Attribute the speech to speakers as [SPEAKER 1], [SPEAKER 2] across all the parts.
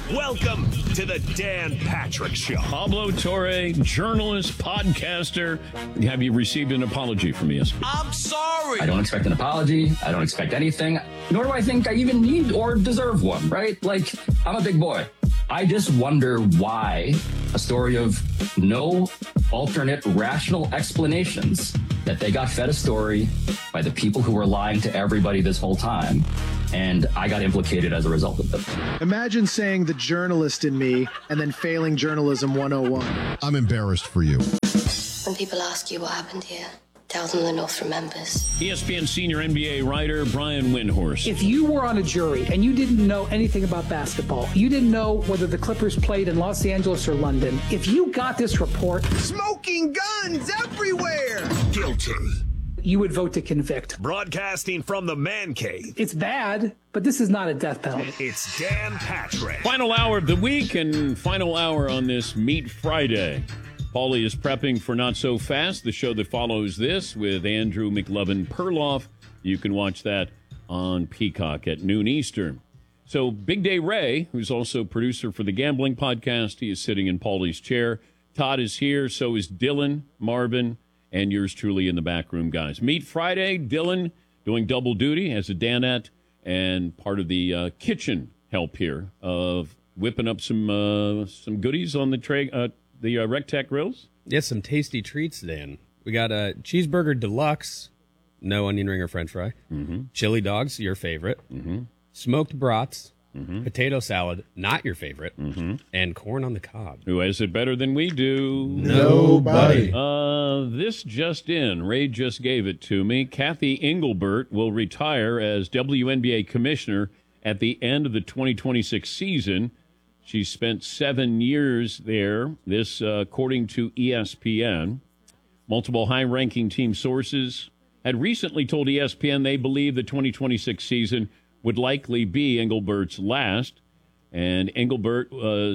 [SPEAKER 1] Welcome to the Dan Patrick Show.
[SPEAKER 2] Pablo Torre, journalist, podcaster. Have you received an apology from ESPN?
[SPEAKER 1] I'm sorry.
[SPEAKER 3] I don't expect an apology. I don't expect anything. Nor do I think I even need or deserve one, right? Like, I'm a big boy. I just wonder why a story of no alternate rational explanations that they got fed a story by the people who were lying to everybody this whole time. And I got implicated as a result of it.
[SPEAKER 4] Imagine saying the journalist in me and then failing journalism 101.
[SPEAKER 5] I'm embarrassed for you.
[SPEAKER 6] When people ask you what happened here, tell them the North remembers.
[SPEAKER 2] ESPN senior NBA writer Brian Windhorst.
[SPEAKER 7] If you were on a jury and you didn't know anything about basketball, you didn't know whether the Clippers played in Los Angeles or London, if you got this report,
[SPEAKER 8] smoking guns everywhere,
[SPEAKER 1] Guilty.
[SPEAKER 7] you would vote to convict.
[SPEAKER 1] Broadcasting from the man cave.
[SPEAKER 7] It's bad, but this is not a death penalty.
[SPEAKER 1] It's Dan Patrick.
[SPEAKER 2] Final hour of the week and final hour on this Meat Friday. Paulie is prepping for Not So Fast, the show that follows this with Andrew McLovin Perloff. You can watch that on Peacock at noon Eastern. So Big Day Ray, who's also producer for the Gambling Podcast, he is sitting in Paulie's chair. Todd is here, so is Dylan, Marvin, and yours truly in the back room, guys. Meat Friday, Dylan doing double duty as a Danette and part of the kitchen help here of whipping up some goodies on the Rec-Tec grills.
[SPEAKER 9] Yes, some tasty treats, Dan. We got a cheeseburger deluxe, no onion ring or french fry.
[SPEAKER 2] Mm-hmm.
[SPEAKER 9] Chili dogs, your favorite.
[SPEAKER 2] Mm-hmm.
[SPEAKER 9] Smoked brats.
[SPEAKER 2] Mm-hmm.
[SPEAKER 9] Potato salad, not your favorite.
[SPEAKER 2] Mm-hmm.
[SPEAKER 9] And corn on the cob.
[SPEAKER 2] Who has it better than we do?
[SPEAKER 5] Nobody.
[SPEAKER 2] This just in. Ray just gave it to me. Kathy Engelbert will retire as WNBA commissioner at the end of the 2026 season. She spent 7 years there, this according to ESPN. Multiple high-ranking team sources had recently told ESPN they believe the 2026 season would likely be Engelbert's last. And Engelbert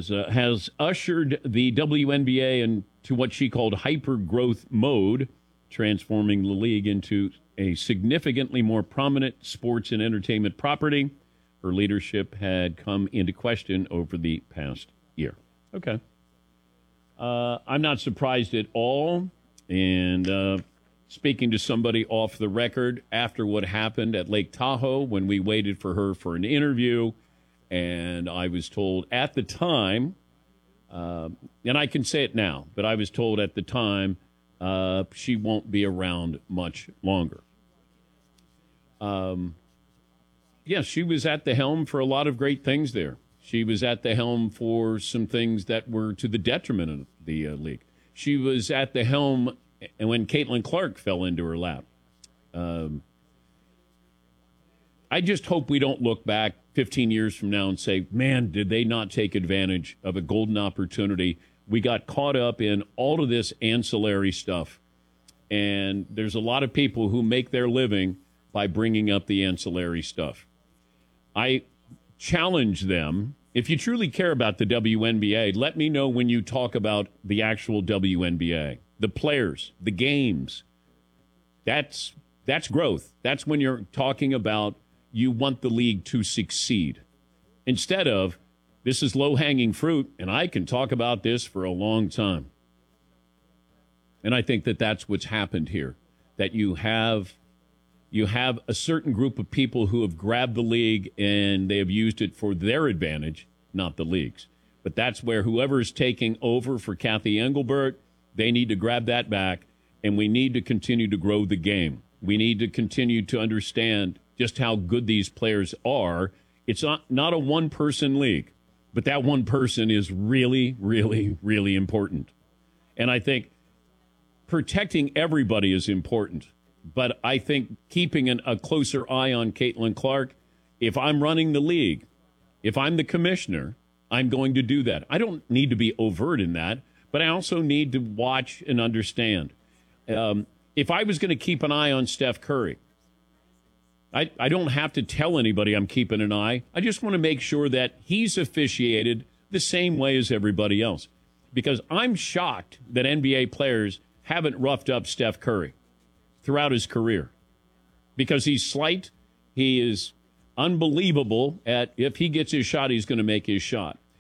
[SPEAKER 2] has ushered the WNBA into what she called hyper-growth mode, transforming the league into a significantly more prominent sports and entertainment property. Her leadership had come into question over the past year. Okay. I'm not surprised at all. And speaking to somebody off the record after what happened at Lake Tahoe when we waited for her for an interview, and I was told at the time, and I can say it now, but I was told at the time she won't be around much longer. Yes, she was at the helm for a lot of great things there. She was at the helm for some things that were to the detriment of the league. She was at the helm when Caitlin Clark fell into her lap. I just hope we don't look back 15 years from now and say, man, did they not take advantage of a golden opportunity? We got caught up in all of this ancillary stuff. And there's a lot of people who make their living by bringing up the ancillary stuff. I challenge them, if you truly care about the WNBA, let me know when you talk about the actual WNBA, the players, the games. That's growth. That's when you're talking about you want the league to succeed. Instead of, this is low-hanging fruit, and I can talk about this for a long time. And I think that that's what's happened here, that you have a certain group of people who have grabbed the league and they have used it for their advantage, not the league's. But that's where whoever is taking over for Kathy Engelbert, they need to grab that back, and we need to continue to grow the game. We need to continue to understand just how good these players are. It's not a one-person league, but that one person is really, really, really important. And I think protecting everybody is important. But I think keeping a closer eye on Caitlin Clark, if I'm running the league, if I'm the commissioner, I'm going to do that. I don't need to be overt in that, but I also need to watch and understand. If I was going to keep an eye on Steph Curry, I don't have to tell anybody I'm keeping an eye. I just want to make sure that he's officiated the same way as everybody else. Because I'm shocked that NBA players haven't roughed up Steph Curry throughout his career, because he's slight. He is unbelievable at, if he gets his shot, he's going to make his shot.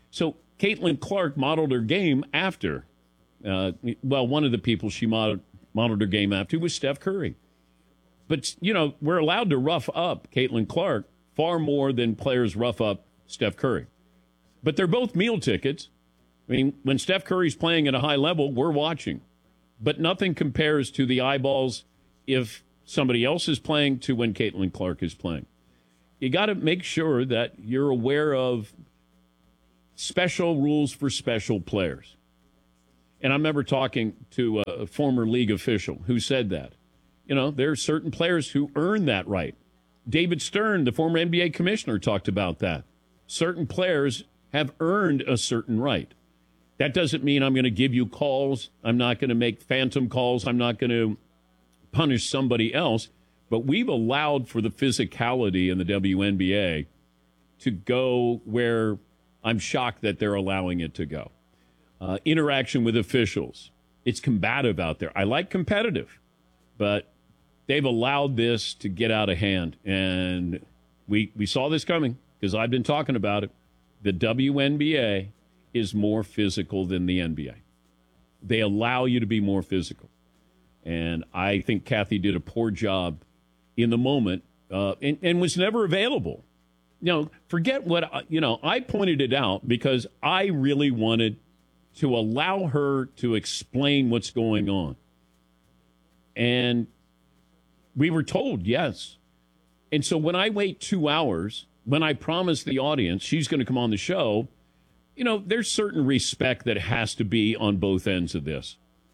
[SPEAKER 2] So Caitlin Clark modeled her game after. One of the people she modeled her game after was Steph Curry. But, we're allowed to rough up Caitlin Clark far more than players rough up Steph Curry. But they're both meal tickets. I mean, when Steph Curry's playing at a high level, we're watching. But nothing compares to the eyeballs if somebody else is playing to when Caitlin Clark is playing. You got to make sure that you're aware of special rules for special players. And I remember talking to a former league official who said that. There are certain players who earn that right. David Stern, the former NBA commissioner, talked about that. Certain players have earned a certain right. That doesn't mean I'm going to give you calls. I'm not going to make phantom calls. I'm not going to punish somebody else. But we've allowed for the physicality in the WNBA to go where I'm shocked that they're allowing it to go. Interaction with officials. It's combative out there. I like competitive, but they've allowed this to get out of hand. And we saw this coming because I've been talking about it. The WNBA is more physical than the NBA. They allow you to be more physical. And I think Kathy did a poor job in the moment and was never available. Forget what, I pointed it out because I really wanted to allow her to explain what's going on. And we were told yes. And so when I wait 2 hours, when I promise the audience she's going to come on the show, there's certain respect that has to be on both ends of this.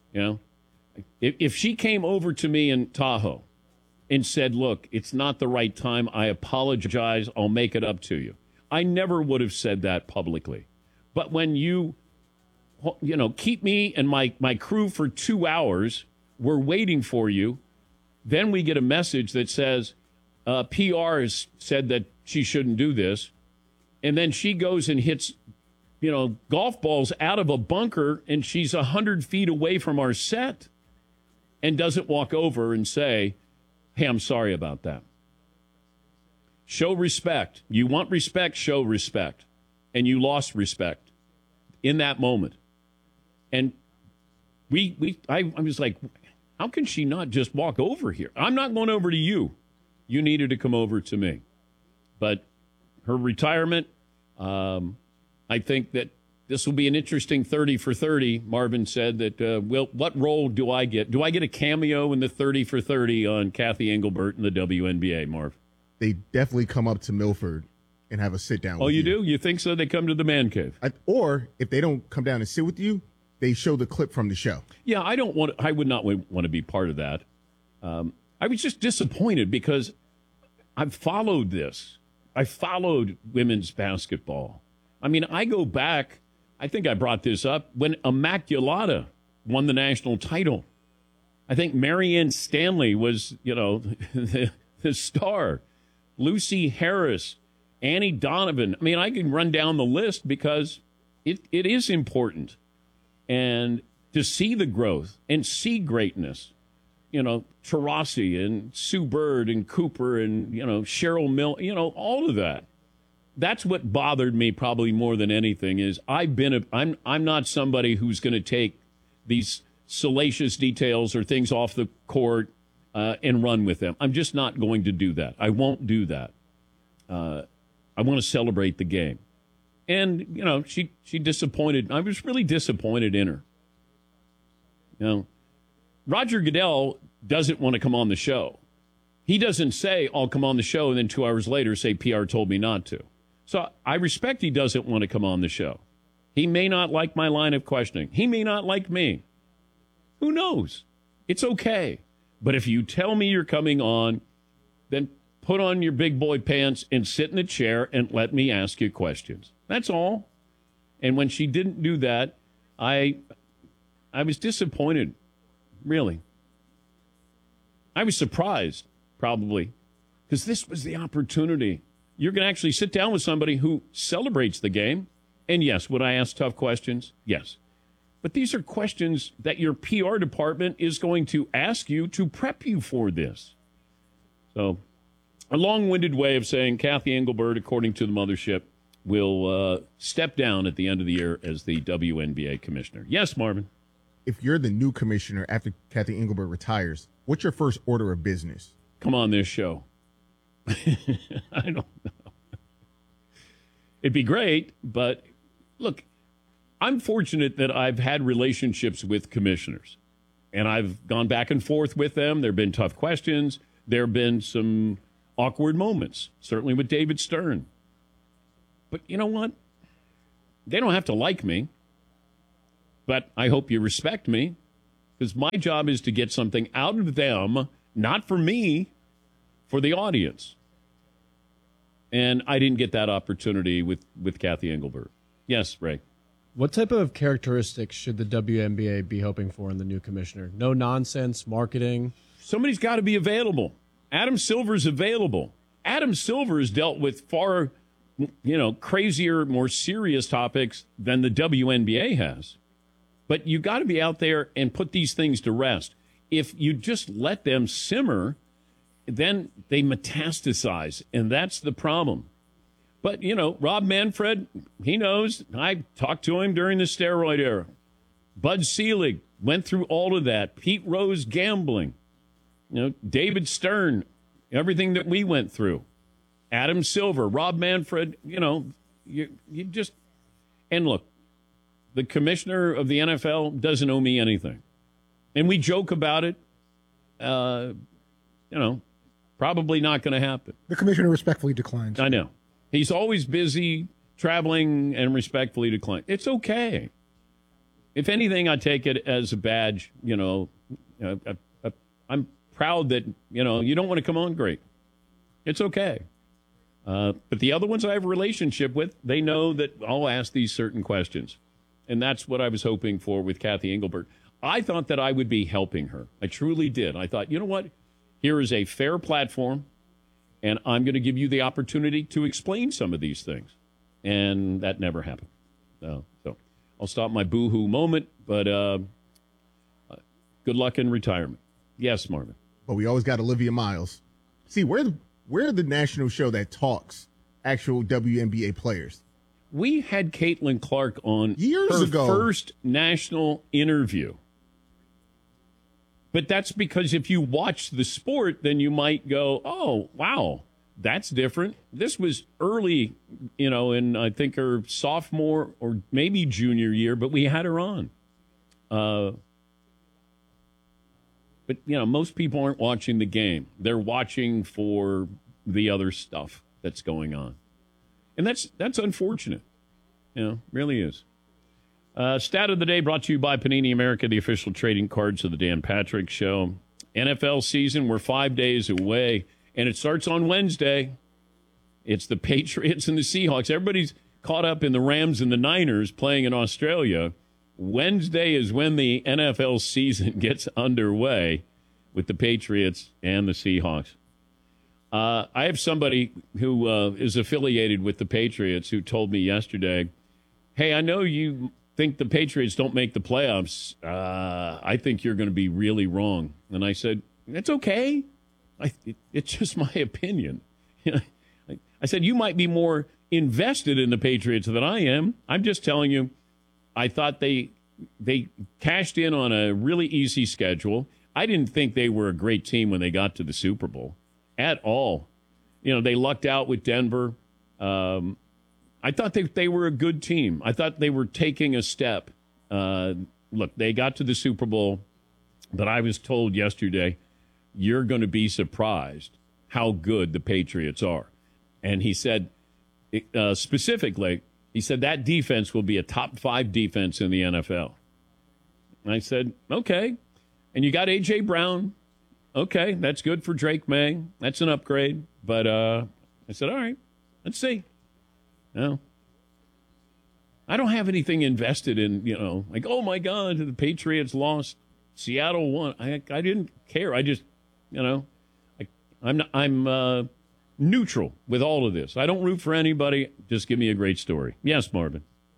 [SPEAKER 2] If she came over to me in Tahoe and said, look, it's not the right time, I apologize, I'll make it up to you, I never would have said that publicly. But when you keep me and my crew for 2 hours, we're waiting for you, then we get a message that says, PR has said that she shouldn't do this. And then she goes and hits, golf balls out of a bunker, and she's 100 feet away from our set and doesn't walk over and say, hey, I'm sorry about that. Show respect. You want respect, show respect. And you lost respect in that moment. And I was like, how can she not just walk over here? I'm not going over to you. You needed to come over to me. But her retirement, I think that this will be an interesting 30 for 30. Marvin said that, what role do I get? Do I get a cameo in the 30 for 30 on Kathy Engelbert in the WNBA, Marv?
[SPEAKER 5] They definitely come up to Milford and have a sit down with you.
[SPEAKER 2] Oh, you do? You think so? They come to the man cave?
[SPEAKER 5] Or if they don't come down and sit with you, they show the clip from the show.
[SPEAKER 2] Yeah, I would not want to be part of that. I was just disappointed because I've followed this. I followed women's basketball. I mean, I go back, I think I brought this up, when Immaculata won the national title. I think Marianne Stanley was, the star. Lucy Harris, Annie Donovan. I mean, I can run down the list because it is important. And to see the growth and see greatness, Taurasi and Sue Bird and Cooper and, Cheryl Mill, all of that. That's what bothered me probably more than anything is I'm not somebody who's going to take these salacious details or things off the court and run with them. I'm just not going to do that. I won't do that. I want to celebrate the game. And, she disappointed. I was really disappointed in her. Roger Goodell doesn't want to come on the show. He doesn't say, I'll come on the show, and then 2 hours later say PR told me not to. So I respect he doesn't want to come on the show. He may not like my line of questioning. He may not like me. Who knows? It's okay. But if you tell me you're coming on, then put on your big boy pants and sit in a chair and let me ask you questions. That's all. And when she didn't do that, I was disappointed, really. I was surprised, probably, because this was the opportunity. You're going to actually sit down with somebody who celebrates the game. And yes, would I ask tough questions? Yes. But these are questions that your PR department is going to ask you to prep you for this. So, a long-winded way of saying Kathy Engelbert, according to the mothership, will step down at the end of the year as the WNBA commissioner. Yes, Marvin.
[SPEAKER 5] If you're the new commissioner after Kathy Engelbert retires, what's your first order of business?
[SPEAKER 2] Come on this show. I don't know. It'd be great, but look, I'm fortunate that I've had relationships with commissioners, and I've gone back and forth with them. There have been tough questions. There have been some awkward moments, certainly with David Stern. But you know what? They don't have to like me, but I hope you respect me, because my job is to get something out of them, not for me, for the audience. And I didn't get that opportunity with Kathy Engelbert. Yes, Ray.
[SPEAKER 10] What type of characteristics should the WNBA be hoping for in the new commissioner? No nonsense marketing.
[SPEAKER 2] Somebody's got to be available. Adam Silver's available. Adam Silver has dealt with far, crazier, more serious topics than the WNBA has. But you got to be out there and put these things to rest. If you just let them simmer, then they metastasize, and that's the problem. But, Rob Manfred, he knows. I talked to him during the steroid era. Bud Selig went through all of that. Pete Rose gambling. David Stern, everything that we went through. Adam Silver, Rob Manfred, you just... And look, the commissioner of the NFL doesn't owe me anything. And we joke about it. Probably not going to happen.
[SPEAKER 11] The commissioner respectfully declines.
[SPEAKER 2] I know. He's always busy traveling and respectfully declined. It's okay. If anything, I take it as a badge. I'm proud that, you don't want to come on great. It's okay. But the other ones I have a relationship with, they know that I'll ask these certain questions. And that's what I was hoping for with Kathy Engelbert. I thought that I would be helping her. I truly did. I thought, you know what? Here is a fair platform, and I'm going to give you the opportunity to explain some of these things. And that never happened. So I'll stop my boo-hoo moment, but good luck in retirement. Yes, Marvin.
[SPEAKER 5] But we always got Olivia Miles. See, we're the national show that talks actual WNBA players.
[SPEAKER 2] We had Caitlin Clark on
[SPEAKER 5] years ago.
[SPEAKER 2] First national interview. But that's because if you watch the sport, then you might go, oh, wow, that's different. This was early, in I think her sophomore or maybe junior year, but we had her on. But, most people aren't watching the game. They're watching for the other stuff that's going on. And that's unfortunate. Really is. Stat of the day brought to you by Panini America, the official trading cards of the Dan Patrick Show. NFL season, we're 5 days away, and it starts on Wednesday. It's the Patriots and the Seahawks. Everybody's caught up in the Rams and the Niners playing in Australia. Wednesday is when the NFL season gets underway with the Patriots and the Seahawks. I have somebody who is affiliated with the Patriots who told me yesterday, hey, I know you think the Patriots don't make the playoffs. I think you're going to be really wrong. And I said, that's okay. It's just my opinion. I said, you might be more invested in the Patriots than I am. I'm just telling you, I thought they cashed in on a really easy schedule. I didn't think they were a great team when they got to the Super Bowl at all. They lucked out with Denver. I thought they were a good team. I thought they were taking a step. Look, they got to the Super Bowl, but I was told yesterday, you're going to be surprised how good the Patriots are. And he said, specifically, he said that defense will be a top 5 defense in the NFL. And I said, okay. And you got A.J. Brown. Okay, that's good for Drake May. That's an upgrade. But I said, all right, let's see. No. I don't have anything invested in, like, oh, my God, the Patriots lost. Seattle won. I didn't care. I just, I'm neutral with all of this. I don't root for anybody. Just give me a great story. Yes, Marvin.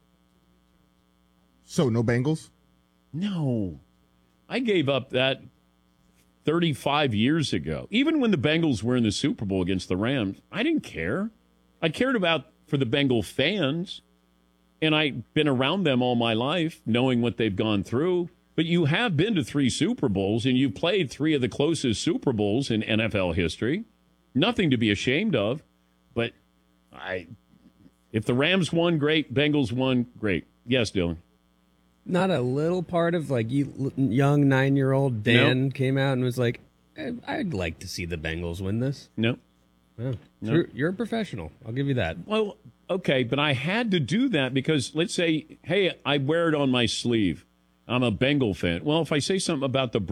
[SPEAKER 5] So, no Bengals?
[SPEAKER 2] No. I gave up that 35 years ago. Even when the Bengals were in the Super Bowl against the Rams, I didn't care. I cared about for the Bengal fans. And I've been around them all my life, knowing what they've gone through. But you have been to 3 Super Bowls, and you played 3 of the closest Super Bowls in NFL history. Nothing to be ashamed of. But if the Rams won, great. Bengals won, great. Yes, Dylan.
[SPEAKER 9] Not a little part of like young 9-year-old Dan came out and was like, I'd like to see the Bengals win this.
[SPEAKER 2] No.
[SPEAKER 9] No. You're a professional. I'll give you that.
[SPEAKER 2] Well, okay, but I had to do that because let's say, hey, I wear it on my sleeve. I'm a Bengal fan. Well, if I say something about the